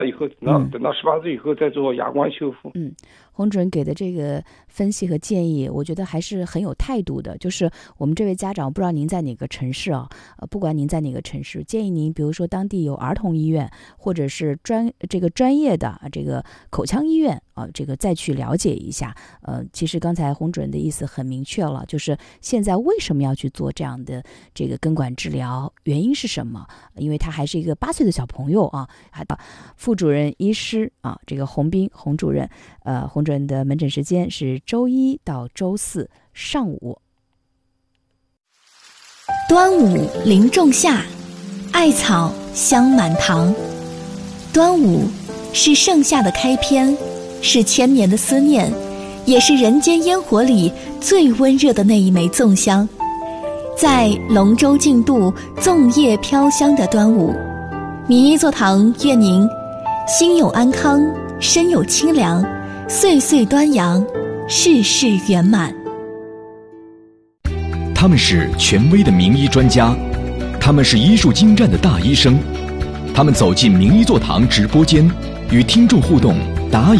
以后等到18岁以后再做哑光修复。 洪主任给的这个分析和建议，我觉得还是很有态度的。就是我们这位家长，不知道您在哪个城市啊？不管您在哪个城市，建议您，比如说当地有儿童医院，或者是专业的这个口腔医院啊，这个再去了解一下。其实刚才洪主任的意思很明确了，就是现在为什么要去做这样的这个根管治疗，原因是什么？因为他还是一个8岁的小朋友啊。副主任医师啊，这个洪斌洪主任，洪主任的门诊时间是周1到周4上午。 端午临仲夏，艾草香满堂。端午是盛夏的开篇，是千年的思念，也是人间烟火里最温热的那一枚粽香。在龙舟竞渡、粽叶飘香的端午，明一座堂愿您心有安康，身有清凉，岁岁端阳，事事圆满。 他们是权威的名医专家，他们是医术精湛的大医生，他们走进名医座堂直播间，与听众互动，答疑